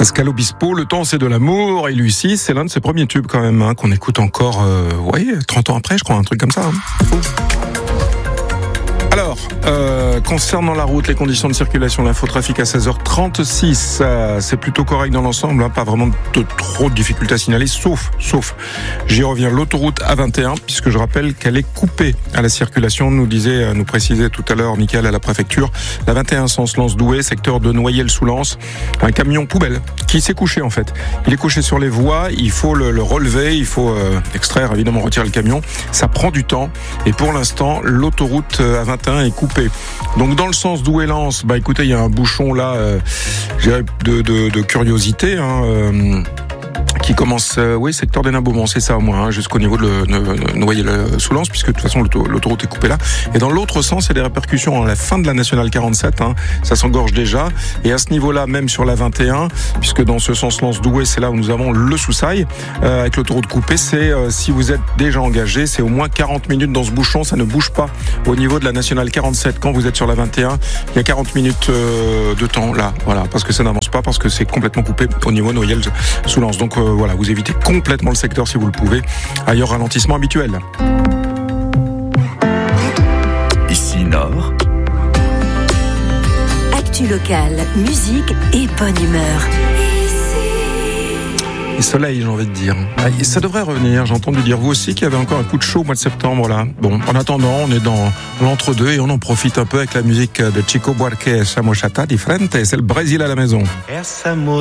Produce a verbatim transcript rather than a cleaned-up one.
Pascal Obispo, Le temps c'est de l'amour, et Lucie, c'est l'un de ses premiers tubes quand même, hein, qu'on écoute encore, euh, ouais, trente ans après, je crois, un truc comme ça. Hein. Alors, euh, concernant la route, les conditions de circulation, l'infotrafic à seize heures trente-six, euh, c'est plutôt correct dans l'ensemble, hein, pas vraiment de trop de difficultés à signaler, sauf, sauf, j'y reviens, l'autoroute A vingt et un, puisque je rappelle qu'elle est coupée à la circulation, nous disait, nous précisait tout à l'heure Mickaël à la préfecture, la vingt et un sens Lens-Douai, secteur de Noyelles-sous-Lens, un camion poubelle qui s'est couché en fait. Il est couché sur les voies, il faut le, le relever, il faut euh, extraire, évidemment retirer le camion, ça prend du temps, et pour l'instant, l'autoroute A vingt et un est coupé. Donc dans le sens Douai-Lens, bah écoutez, il y a un bouchon là, euh, de, de, de curiosité, hein, euh, qui commence, euh, oui, secteur des Nains-Beaumont, c'est ça au moins, hein, jusqu'au niveau de, le, de Noyelles-sous-Lens, puisque de toute façon l'autoroute est coupée là. Et dans l'autre sens, il y a des répercussions à la fin de la nationale quarante-sept, hein, ça s'engorge déjà. Et à ce niveau-là, même sur la vingt et un, puisque dans ce sens Lens-Douai, c'est là où nous avons le Soussail, euh, avec l'autoroute coupée, c'est euh, si vous êtes déjà engagé, c'est au moins quarante minutes dans ce bouchon, ça ne bouge pas au niveau de la nationale quarante-sept. Quand vous êtes sur la vingt et un, il y a quarante minutes euh, de temps là, voilà, parce que ça n'avance pas, parce que c'est complètement coupé au niveau Noyelles-sous-Lens. Donc euh, voilà, vous évitez complètement le secteur si vous le pouvez. Ailleurs, ralentissement habituel. Ici Nord. Actu locale, musique et bonne humeur. Et soleil, j'ai envie de dire. Et ça devrait revenir. J'ai entendu dire, vous aussi, qu'il y avait encore un coup de chaud au mois de septembre, là. Bon, en attendant, on est dans l'entre-deux et on en profite un peu avec la musique de Chico Buarque et Samo Chata Differente. C'est le Brésil à la maison.